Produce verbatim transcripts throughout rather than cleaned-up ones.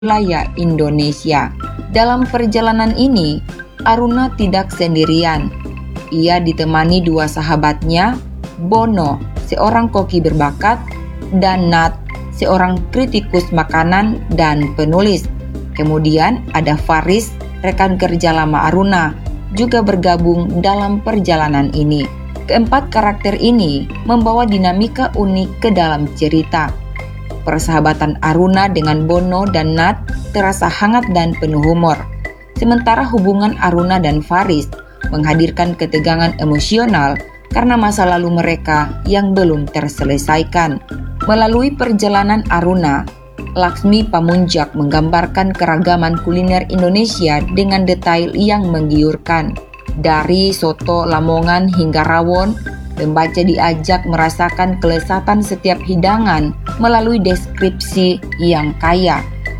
wilayah Indonesia. Dalam perjalanan ini, Aruna tidak sendirian. Ia ditemani dua sahabatnya, Bono, seorang koki berbakat, dan Nat, seorang kritikus makanan dan penulis. Kemudian ada Faris, rekan kerja lama Aruna, juga bergabung dalam perjalanan ini. Keempat karakter ini membawa dinamika unik ke dalam cerita. Persahabatan Aruna dengan Bono dan Nat terasa hangat dan penuh humor. Sementara hubungan Aruna dan Faris menghadirkan ketegangan emosional karena masa lalu mereka yang belum terselesaikan. Melalui perjalanan Aruna, Laksmi Pamunjak menggambarkan keragaman kuliner Indonesia dengan detail yang menggiurkan. Dari soto Lamongan hingga rawon, pembaca diajak merasakan kelezatan setiap hidangan melalui deskripsi yang kaya.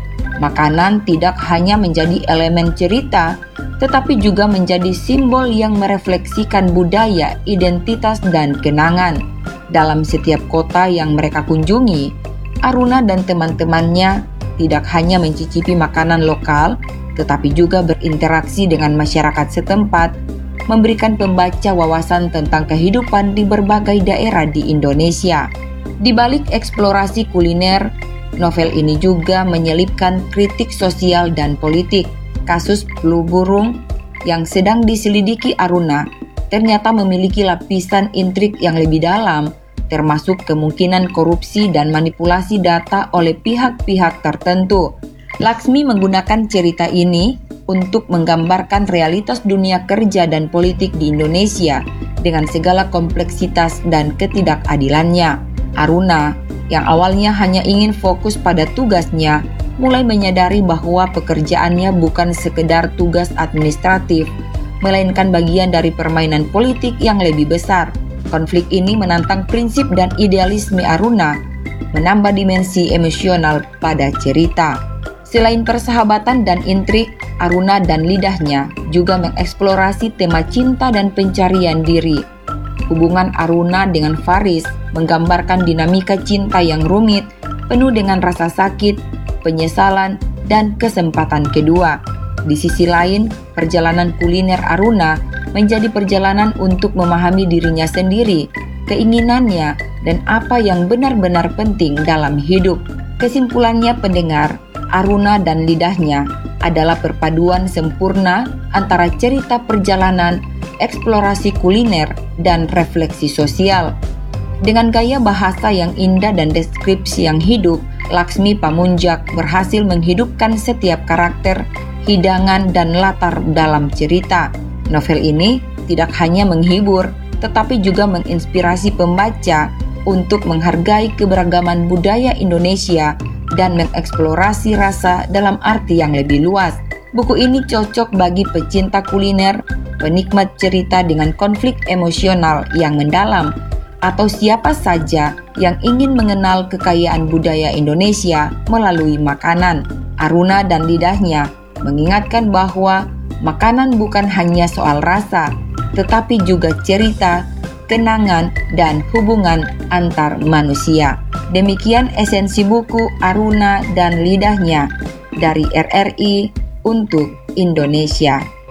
Makanan tidak hanya menjadi elemen cerita, tetapi juga menjadi simbol yang merefleksikan budaya, identitas, dan kenangan. Dalam setiap kota yang mereka kunjungi, Aruna dan teman-temannya tidak hanya mencicipi makanan lokal, tetapi juga berinteraksi dengan masyarakat setempat, memberikan pembaca wawasan tentang kehidupan di berbagai daerah di Indonesia. Di balik eksplorasi kuliner, novel ini juga menyelipkan kritik sosial dan politik. Kasus flu burung yang sedang diselidiki Aruna ternyata memiliki lapisan intrik yang lebih dalam, termasuk kemungkinan korupsi dan manipulasi data oleh pihak-pihak tertentu. Laksmi menggunakan cerita ini untuk menggambarkan realitas dunia kerja dan politik di Indonesia dengan segala kompleksitas dan ketidakadilannya. Aruna, yang awalnya hanya ingin fokus pada tugasnya, mulai menyadari bahwa pekerjaannya bukan sekedar tugas administratif, melainkan bagian dari permainan politik yang lebih besar. Konflik ini menantang prinsip dan idealisme Aruna, menambah dimensi emosional pada cerita. Selain persahabatan dan intrik, Aruna dan lidahnya juga mengeksplorasi tema cinta dan pencarian diri. Hubungan Aruna dengan Faris menggambarkan dinamika cinta yang rumit, penuh dengan rasa sakit, penyesalan, dan kesempatan kedua. Di sisi lain, perjalanan kuliner Aruna menjadi perjalanan untuk memahami dirinya sendiri, keinginannya, dan apa yang benar-benar penting dalam hidup. Kesimpulannya pendengar, Aruna dan lidahnya adalah perpaduan sempurna antara cerita perjalanan, eksplorasi kuliner, dan refleksi sosial. Dengan gaya bahasa yang indah dan deskripsi yang hidup, Laksmi Pamunjak berhasil menghidupkan setiap karakter, hidangan, dan latar dalam cerita. Novel ini tidak hanya menghibur, tetapi juga menginspirasi pembaca untuk menghargai keberagaman budaya Indonesia dan mengeksplorasi rasa dalam arti yang lebih luas. Buku ini cocok bagi pecinta kuliner, penikmat cerita dengan konflik emosional yang mendalam, atau siapa saja yang ingin mengenal kekayaan budaya Indonesia melalui makanan. Aruna dan lidahnya mengingatkan bahwa makanan bukan hanya soal rasa, tetapi juga cerita, kenangan, dan hubungan antar manusia. Demikian esensi buku Aruna dan Lidahnya dari R R I untuk Indonesia.